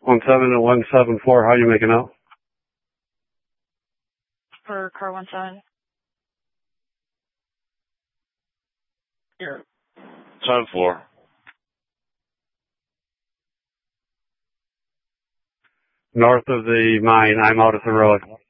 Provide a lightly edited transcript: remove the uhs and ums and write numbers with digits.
17 and 174, how you making out? For car 17. Here. 7-4. North of the mine, I'm out at the road.